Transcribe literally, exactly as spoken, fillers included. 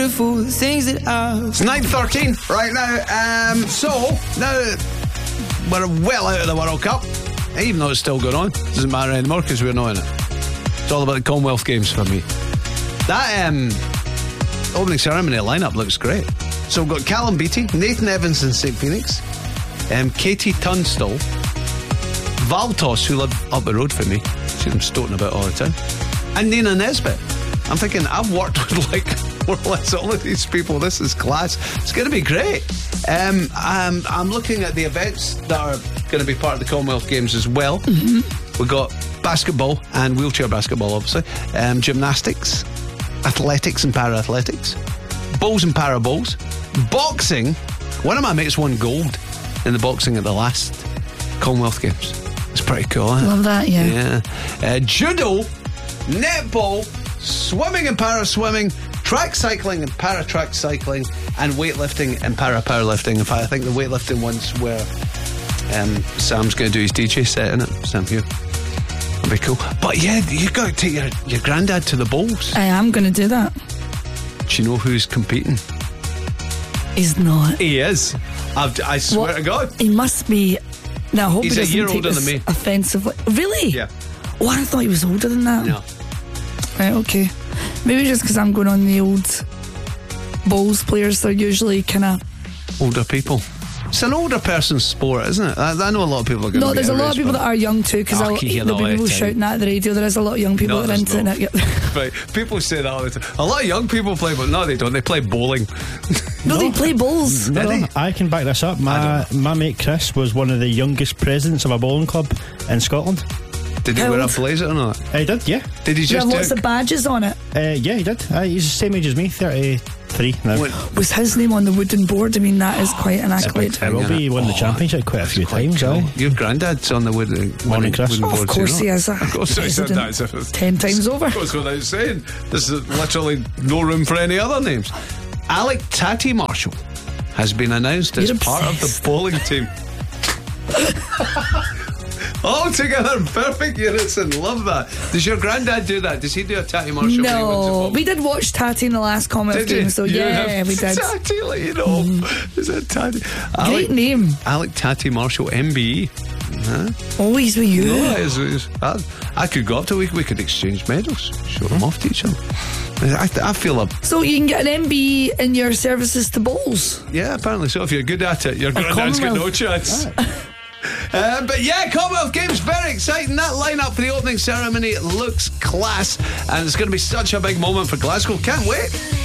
beautiful things that are. It's nine thirteen right now. Um, so, now we're well out of the World Cup, even though it's still going on. Doesn't matter anymore because we're not in it. It's all about the Commonwealth Games for me. That um, opening ceremony lineup looks great. So we've got Callum Beattie, Nathan Evans in Saint Phoenix, um, Katie Tunstall, Valtos, who live up the road from me, see them stoating about all the time, and Nina Nesbitt. I'm thinking, I've worked with like more or less all of these people. This is class. It's going to be great. Um, I'm, I'm looking at the events that are going to be part of the Commonwealth Games as well. Mm-hmm. We've got basketball and wheelchair basketball, obviously, um, gymnastics, athletics and para-athletics, bowls and para-bowls, boxing. One of my mates won gold in the boxing at the last Commonwealth Games. It's pretty cool, isn't it? Love that, yeah. Yeah. Uh, judo, netball, swimming and para-swimming, track cycling and para-track cycling, and weightlifting and para-powerlifting. In fact, I think the weightlifting one's where um, Sam's going to do his D J set, isn't it? Sam Hugh. That'd be cool. But yeah, you've got to take your, your granddad to the bowls. I am going to do that. Do you know who's competing? He's not. He is. I've, I swear What? to God. He must be. Now, I hope He's he a doesn't year take older this than me. offensively. Really? Yeah. Oh, I thought he was older than that. No. Right, okay. Maybe just because I'm going on the old bowls players, they're usually kind of Older people. It's an older person's sport, isn't it? I, I know a lot of people are going to No, be there's a lot of outraged people by that are young too, because Oh, there'll I can hear there'll that be all the people time. shouting at the radio. There is a lot of young people No, that are there's into not. it. Yeah. Right, people say that all the time. A lot of young people play, but no, they don't. They play bowling. No, they play bowls. Did No, they? I can back this up. My my mate Chris was one of the youngest presidents of a bowling club in Scotland. Did he How wear a old? blazer or not? He did, yeah. Did he Do you just have lots do of badges on it? Uh, yeah, he did. Uh, he's the same age as me, thirty-three now. What- Was his name on the wooden board? I mean, that is quite an accolade. It will be won the Oh, championship quite a few Quite times. cool. aye. Your granddad's on the wood, uh, Morning, wooden- Chris. wooden Oh, of board, course too, he no? is. A Of course he said president. that. as if it's- Ten times over. That's what I was saying. This is literally no room for any other names. Alec Tatty Marshall has been announced as You're part of the obsessed. bowling team. All together in perfect unison. Love that. Does your granddad do that? Does he do a Tatty Marshall? when he wins a No, ball? we did watch Tatty in the last Commonwealth Did you? game, so You yeah, have we did. Tatty, let you know. Is it Tatty? Great Alec, name. Alec Tatty Marshall, M B E. Huh? Always with you. No, it's, it's, I, I could go up to we, we could exchange medals, show them off to each other. I, I feel a So you can get an M B E in your services to bowls. yeah. Apparently, so if you're good at it, your granddad's got no Commonwealth. chance. Uh, but yeah, Commonwealth Games, very exciting. That lineup for the opening ceremony looks class, and it's going to be such a big moment for Glasgow. Can't wait.